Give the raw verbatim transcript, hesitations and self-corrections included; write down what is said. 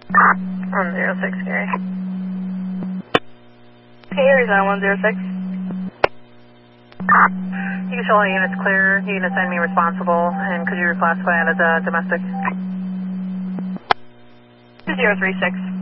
one zero six, Gary. Hey, Arizona one zero six. You can show all units clear. You can assign me responsible, and could you reclassify it as a domestic? two zero three six.